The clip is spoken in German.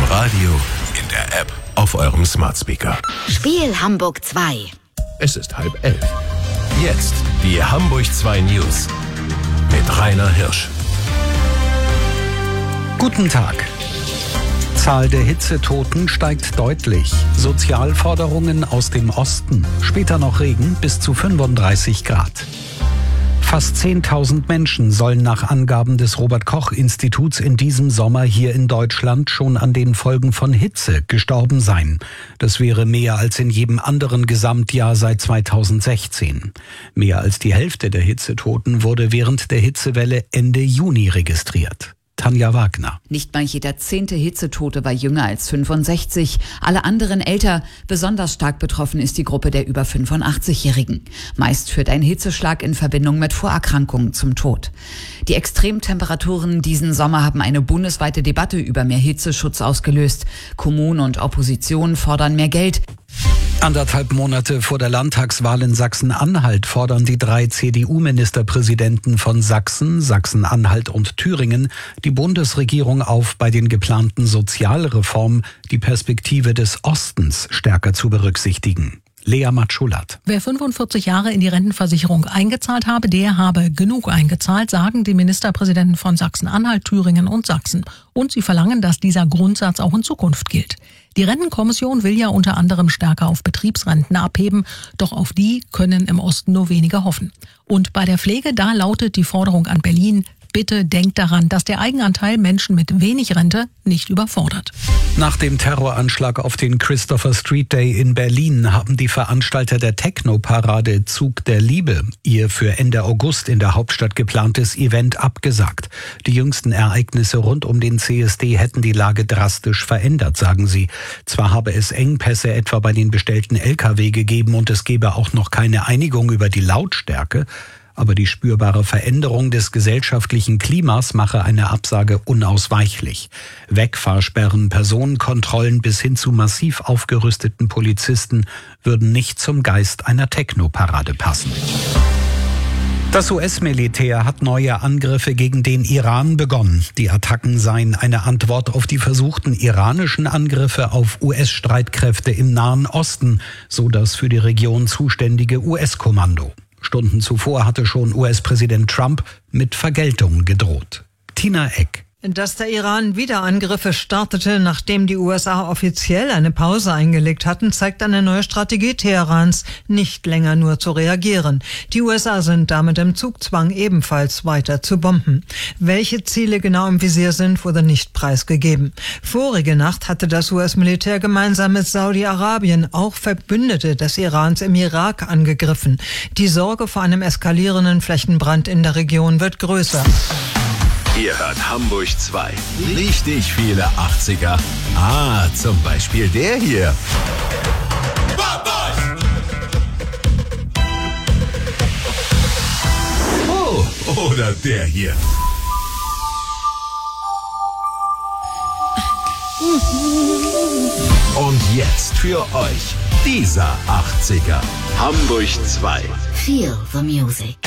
Radio, in der App, auf eurem Smart Speaker. Spiel Hamburg 2. Es ist 10:30. Jetzt die Hamburg 2 News mit Rainer Hirsch. Guten Tag. Zahl der Hitzetoten steigt deutlich. Sozialforderungen aus dem Osten. Später noch Regen bis zu 35 Grad. Fast 10.000 Menschen sollen nach Angaben des Robert-Koch-Instituts in diesem Sommer hier in Deutschland schon an den Folgen von Hitze gestorben sein. Das wäre mehr als in jedem anderen Gesamtjahr seit 2016. Mehr als die Hälfte der Hitzetoten wurde während der Hitzewelle Ende Juni registriert. Tanja Wagner. Nicht mal jeder 10. Hitzetote war jünger als 65, alle anderen älter. Besonders stark betroffen ist die Gruppe der über 85-Jährigen. Meist führt ein Hitzeschlag in Verbindung mit Vorerkrankungen zum Tod. Die Extremtemperaturen diesen Sommer haben eine bundesweite Debatte über mehr Hitzeschutz ausgelöst. Kommunen und Opposition fordern mehr Geld. 1,5 Monate vor der Landtagswahl in Sachsen-Anhalt fordern die 3 CDU-Ministerpräsidenten von Sachsen, Sachsen-Anhalt und Thüringen die Bundesregierung auf, bei den geplanten Sozialreformen die Perspektive des Ostens stärker zu berücksichtigen. Lea Matschulat. Wer 45 Jahre in die Rentenversicherung eingezahlt habe, der habe genug eingezahlt, sagen die Ministerpräsidenten von Sachsen-Anhalt, Thüringen und Sachsen. Und sie verlangen, dass dieser Grundsatz auch in Zukunft gilt. Die Rentenkommission will ja unter anderem stärker auf Betriebsrenten abheben, doch auf die können im Osten nur wenige hoffen. Und bei der Pflege, da lautet die Forderung an Berlin: Bitte denkt daran, dass der Eigenanteil Menschen mit wenig Rente nicht überfordert. Nach dem Terroranschlag auf den Christopher Street Day in Berlin haben die Veranstalter der Techno-Parade Zug der Liebe ihr für Ende August in der Hauptstadt geplantes Event abgesagt. Die jüngsten Ereignisse rund um den CSD hätten die Lage drastisch verändert, sagen sie. Zwar habe es Engpässe etwa bei den bestellten Lkw gegeben und es gebe auch noch keine Einigung über die Lautstärke, aber die spürbare Veränderung des gesellschaftlichen Klimas mache eine Absage unausweichlich. Wegfahrsperren, Personenkontrollen bis hin zu massiv aufgerüsteten Polizisten würden nicht zum Geist einer Technoparade passen. Das US-Militär hat neue Angriffe gegen den Iran begonnen. Die Attacken seien eine Antwort auf die versuchten iranischen Angriffe auf US-Streitkräfte im Nahen Osten, so das für die Region zuständige US-Kommando. Stunden zuvor hatte schon US-Präsident Trump mit Vergeltung gedroht. Tina Eck. Dass der Iran wieder Angriffe startete, nachdem die USA offiziell eine Pause eingelegt hatten, zeigt eine neue Strategie Teherans, nicht länger nur zu reagieren. Die USA sind damit im Zugzwang, ebenfalls weiter zu bomben. Welche Ziele genau im Visier sind, wurde nicht preisgegeben. Vorige Nacht hatte das US-Militär gemeinsam mit Saudi-Arabien auch Verbündete des Irans im Irak angegriffen. Die Sorge vor einem eskalierenden Flächenbrand in der Region wird größer. Ihr hört Hamburg 2. Richtig viele 80er. Zum Beispiel der hier. Oh, oder der hier. Und jetzt für euch dieser 80er. Hamburg 2. Feel the music.